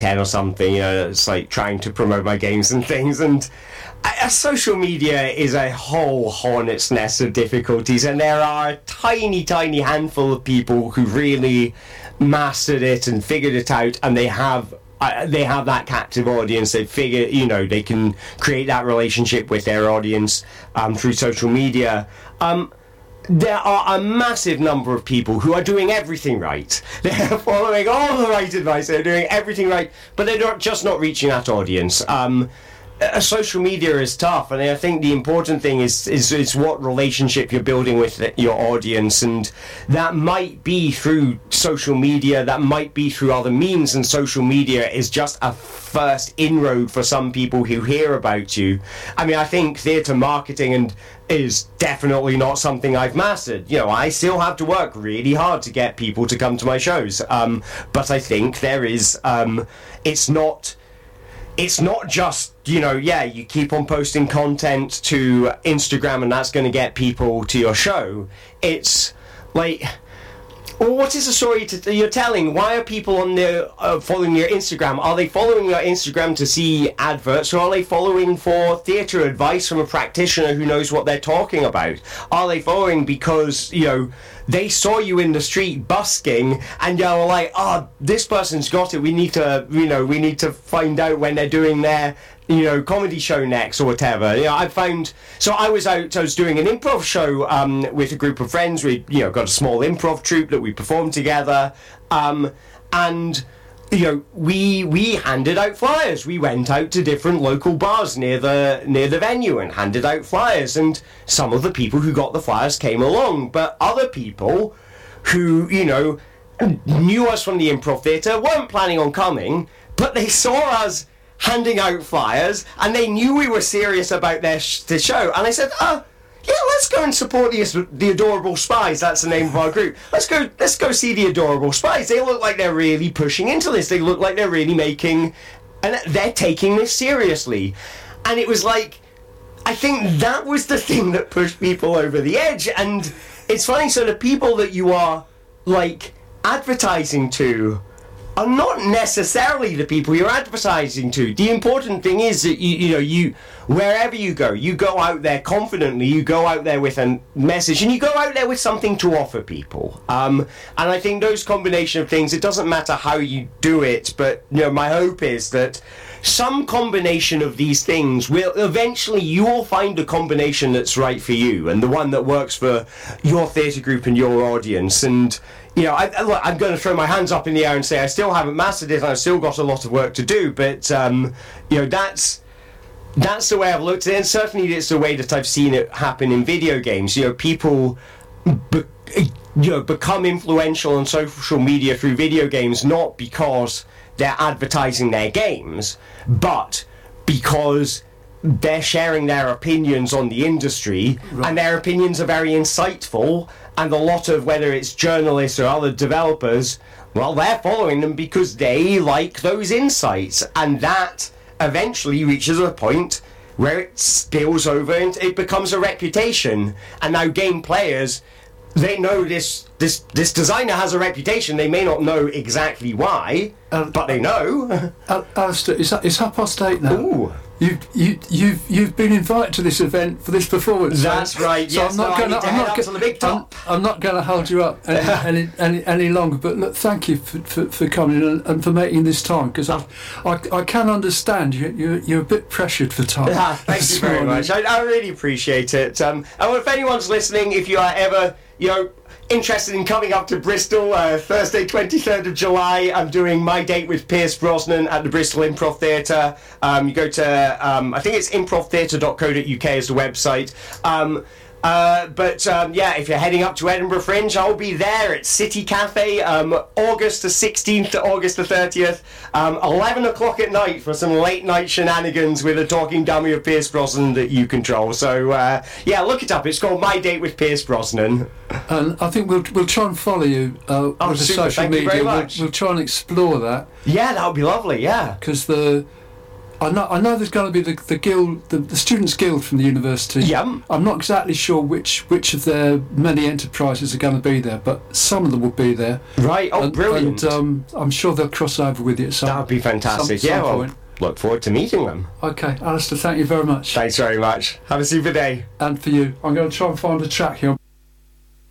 10 or something, it's like trying to promote my games and things, and social media is a whole hornet's nest of difficulties, and there are a tiny handful of people who really mastered it and figured it out, and they have that captive audience. They figure, they can create that relationship with their audience through social media. There are a massive number of people who are doing everything right. They're following all the right advice. They're doing everything right, but they're just not reaching that audience. Social media is tough, and I think the important thing is what relationship you're building with your audience, and that might be through social media, that might be through other means, and social media is just a first inroad for some people who hear about you. I mean, I think theatre marketing is definitely not something I've mastered. I still have to work really hard to get people to come to my shows, but I think there is, it's not just, you keep on posting content to Instagram and that's going to get people to your show. It's like, well, what is the story you're telling? Why are people on following your Instagram? Are they following your Instagram to see adverts, or are they following for theatre advice from a practitioner who knows what they're talking about? Are they following because, they saw you in the street busking and you're like, this person's got it, we need to find out when they're doing their comedy show next or whatever. I was doing an improv show with a group of friends. We got a small improv troupe that we performed together, and we handed out flyers. We went out to different local bars near the venue and handed out flyers, and some of the people who got the flyers came along, but other people who knew us from the improv theatre weren't planning on coming, but they saw us handing out flyers and they knew we were serious about the show, and I said, yeah, let's go and support the Adorable Spies. That's the name of our group. Let's go see the Adorable Spies. They look like they're really pushing into this. They look like they're really they're taking this seriously. And it was like, I think that was the thing that pushed people over the edge. And it's funny, so the people that you are like advertising to are not necessarily the people you're advertising to. The important thing is that you wherever you go out there confidently, you go out there with a message, and you go out there with something to offer people. And I think those combination of things, it doesn't matter how you do it, but my hope is that some combination of these things will eventually, you will find a combination that's right for you and the one that works for your theatre group and your audience. And I'm going to throw my hands up in the air and say I still haven't mastered it, and I've still got a lot of work to do, but that's the way I've looked at it, and certainly it's the way that I've seen it happen in video games. People become influential on social media through video games, not because they're advertising their games, but because they're sharing their opinions on the industry, right. And their opinions are very insightful, and a lot of, whether it's journalists or other developers, well, they're following them because they like those insights, and that eventually reaches a point where it spills over and it becomes a reputation. And now game players, they know this designer has a reputation. They may not know exactly why, but they know. Alistair, it's 8:30 now. Ooh. You've been invited to this event for this performance. That's right. So yes, I'm not going to hold you up any longer. But look, thank you for coming and for making this time, because I can understand you're a bit pressured for time. Thank you very much. I really appreciate it. And if anyone's listening, if you are ever interested in coming up to Bristol, Thursday 23rd of July, I'm doing My Date with Pierce Brosnan at the Bristol Improv Theatre. You go to, I think it's improvtheatre.co.uk is the website. If you're heading up to Edinburgh Fringe, I'll be there at City Cafe, August the 16th to August the 30th, 11 o'clock at night for some late night shenanigans with a talking dummy of Pierce Brosnan that you control. So, look it up. It's called My Date with Pierce Brosnan. And I think we'll try and follow you with the social Thank media. You very much. We'll try and explore that. Yeah, that would be lovely, yeah. Because I know there's going to be the guild, the Students' Guild from the university. Yeah. I'm not exactly sure which of their many enterprises are going to be there, but some of them will be there. Right. Oh, brilliant. And I'm sure they'll cross over with you at some That would be fantastic. some Well, point. look forward to meeting them. Okay, Alistair, thank you very much. Thanks very much. Have a super day. And for you, I'm going to try and find a track here.